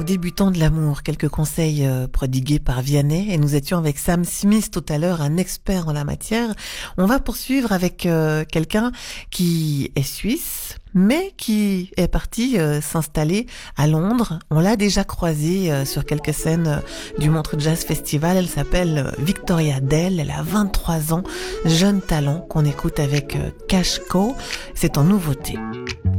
débutants de l'amour, quelques conseils prodigués par Vianney, et nous étions avec Sam Smith tout à l'heure, un expert en la matière. On va poursuivre avec quelqu'un qui est suisse, mais qui est parti s'installer à Londres. On l'a déjà croisée sur quelques scènes du Montreux Jazz Festival. Elle s'appelle Victoria Dell, elle a 23 ans, jeune talent qu'on écoute avec Cash Co. C'est en nouveauté.